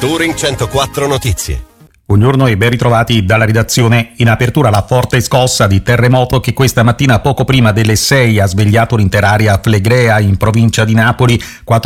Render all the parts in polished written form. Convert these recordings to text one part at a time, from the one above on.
Touring 104 Notizie. Buongiorno e ben ritrovati dalla redazione. In apertura la forte scossa di terremoto che questa mattina poco prima delle 6 ha svegliato l'intera area flegrea in provincia di Napoli,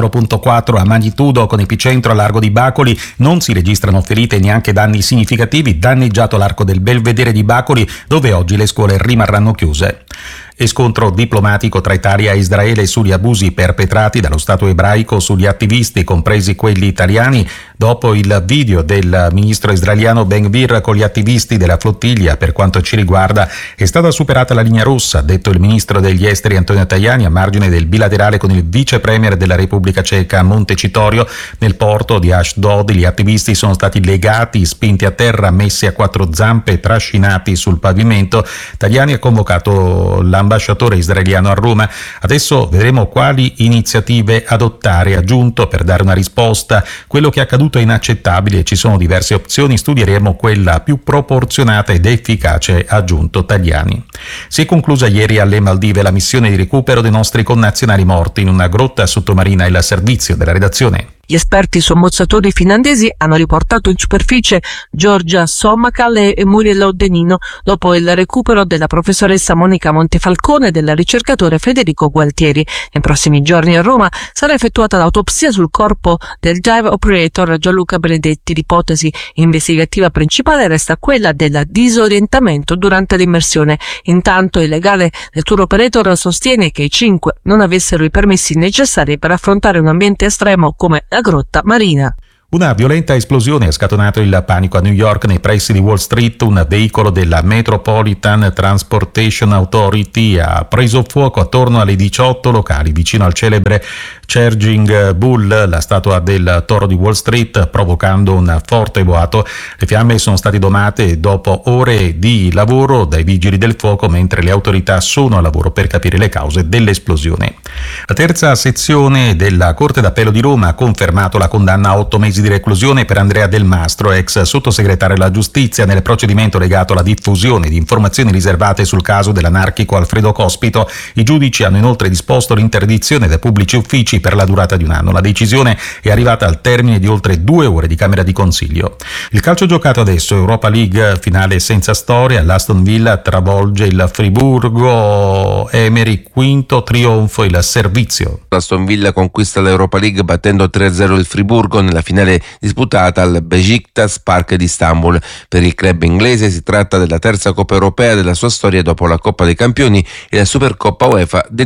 4.4 a magnitudo con epicentro a largo di Bacoli. Non si registrano ferite e neanche danni significativi, danneggiato l'arco del Belvedere di Bacoli dove oggi le scuole rimarranno chiuse. E scontro diplomatico tra Italia e Israele sugli abusi perpetrati dallo Stato ebraico sugli attivisti, compresi quelli italiani, dopo il video del ministro israeliano Ben-Gvir con gli attivisti della flottiglia. Per quanto ci riguarda è stata superata la linea rossa, ha detto il ministro degli esteri Antonio Tajani a margine del bilaterale con il vice premier della Repubblica Ceca Montecitorio. Nel porto di Ashdod gli attivisti sono stati legati, spinti a terra, messi a quattro zampe e trascinati sul pavimento. Tajani ha convocato l'ambasciatore israeliano a Roma. Adesso vedremo quali iniziative adottare, ha aggiunto, per dare una risposta. Quello che è accaduto è inaccettabile e ci sono diverse opzioni, studieremo quella più proporzionata ed efficace, ha aggiunto Tajani. Si è conclusa ieri alle Maldive la missione di recupero dei nostri connazionali morti in una grotta sottomarina. Il servizio della redazione. Gli esperti sommozzatori finlandesi hanno riportato in superficie Giorgia Sommakal e Muriel Odenino dopo il recupero della professoressa Monica Montefalcone e del ricercatore Federico Gualtieri. Nei prossimi giorni a Roma sarà effettuata l'autopsia sul corpo del dive operator Gianluca Benedetti. L'ipotesi investigativa principale resta quella del disorientamento durante l'immersione. Intanto il legale del tour operator sostiene che i 5 non avessero i permessi necessari per affrontare un ambiente estremo come la grotta marina. Una violenta esplosione ha scatenato il panico a New York nei pressi di Wall Street. Un veicolo della Metropolitan Transportation Authority ha preso fuoco attorno alle 18 locali vicino al celebre Charging Bull, la statua del toro di Wall Street, provocando un forte boato. Le fiamme sono state domate dopo ore di lavoro dai vigili del fuoco, mentre le autorità sono a lavoro per capire le cause dell'esplosione. La terza sezione della Corte d'Appello di Roma ha confermato la condanna a 8 mesi di reclusione per Andrea Del Mastro, ex sottosegretario alla giustizia, nel procedimento legato alla diffusione di informazioni riservate sul caso dell'anarchico Alfredo Cospito. I giudici hanno inoltre disposto l'interdizione dai pubblici uffici per la durata di un anno. La decisione è arrivata al termine di oltre 2 ore di Camera di Consiglio. Il calcio giocato adesso, Europa League, finale senza storia, l'Aston Villa travolge il Friburgo, Emery quinto trionfo, il servizio. L'Aston Villa conquista l'Europa League battendo 3-0 il Friburgo nella finale disputata al Beşiktaş Park di Istanbul. Per il club inglese si tratta della terza Coppa Europea della sua storia dopo la Coppa dei Campioni e la Supercoppa UEFA del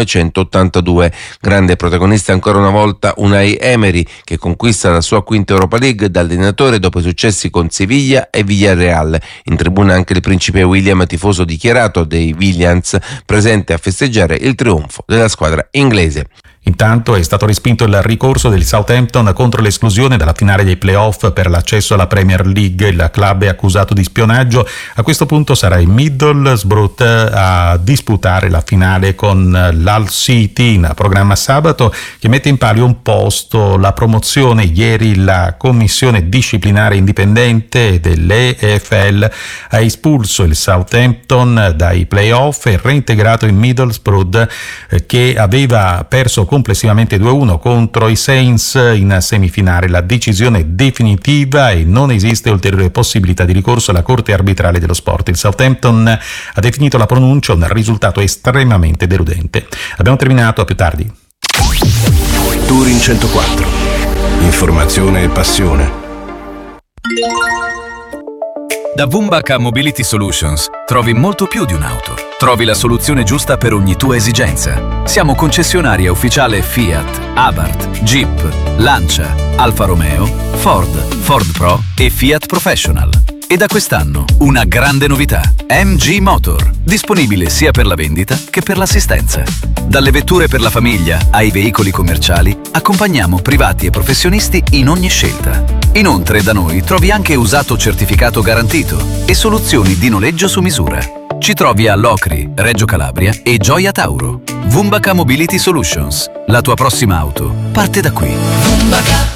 1982. Grande protagonista ancora una volta Unai Emery, che conquista la sua quinta Europa League da allenatore dopo i successi con Sevilla e Villarreal. In tribuna anche il principe William, tifoso dichiarato dei Williams, presente a festeggiare il trionfo della squadra inglese. Intanto è stato respinto il ricorso del Southampton contro l'esclusione dalla finale dei playoff per l'accesso alla Premier League. Il club è accusato di spionaggio. A questo punto sarà il Middlesbrough a disputare la finale con l'Hull City in programma sabato, che mette in palio un posto la promozione. Ieri la commissione disciplinare indipendente dell'EFL ha espulso il Southampton dai playoff e reintegrato il Middlesbrough, che aveva perso complessivamente 2-1 contro i Saints in semifinale. La decisione è definitiva e non esiste ulteriore possibilità di ricorso alla Corte arbitrale dello sport. Il Southampton ha definito la pronuncia un risultato estremamente deludente. Abbiamo terminato, a più tardi. Touring 104. Informazione e passione. Da Vumbaka Mobility Solutions trovi molto più di un'auto. Trovi la soluzione giusta per ogni tua esigenza. Siamo concessionaria ufficiale Fiat, Abarth, Jeep, Lancia, Alfa Romeo, Ford Pro e Fiat Professional. E da quest'anno una grande novità: MG Motor, disponibile sia per la vendita che per l'assistenza. Dalle vetture per la famiglia ai veicoli commerciali, accompagniamo privati e professionisti in ogni scelta. Inoltre da noi trovi anche usato certificato garantito e soluzioni di noleggio su misura. Ci trovi a Locri, Reggio Calabria e Gioia Tauro. Vumbaka Mobility Solutions. La tua prossima auto parte da qui. Vumbaka.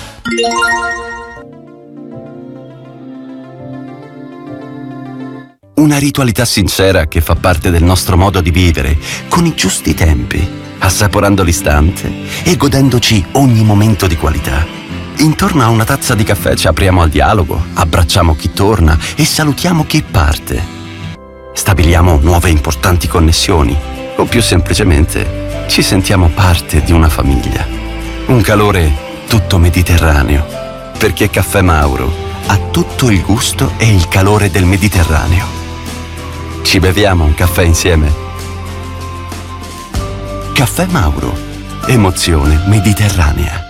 Una ritualità sincera che fa parte del nostro modo di vivere, con i giusti tempi, assaporando l'istante e godendoci ogni momento di qualità. Intorno a una tazza di caffè ci apriamo al dialogo, abbracciamo chi torna e salutiamo chi parte. Stabiliamo nuove importanti connessioni o più semplicemente ci sentiamo parte di una famiglia. Un calore tutto mediterraneo, perché Caffè Mauro ha tutto il gusto e il calore del Mediterraneo. Ci beviamo un caffè insieme? Caffè Mauro, emozione mediterranea.